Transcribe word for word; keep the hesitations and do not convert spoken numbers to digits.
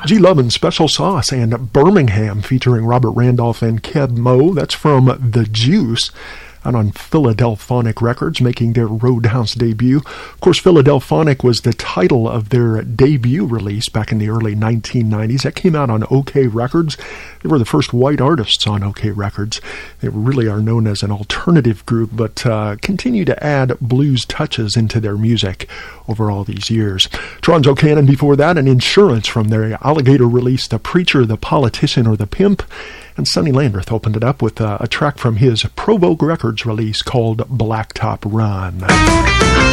G-Love and Special Sauce and Birmingham featuring Robert Randolph and Keb Mo. That's from The Juice, out on Philadelphonic Records, making their Roadhouse debut. Of course, Philadelphonic was the title of their debut release back in the early nineteen nineties. That came out on OK Records. They were the first white artists on OK Records. They really are known as an alternative group, but uh, continue to add blues touches into their music over all these years. Tron's O'Cannon before that, and Insurance from their Alligator release, The Preacher, The Politician, or The Pimp. And Sonny Landreth opened it up with uh, a track from his Provoke Records release called Blacktop Run.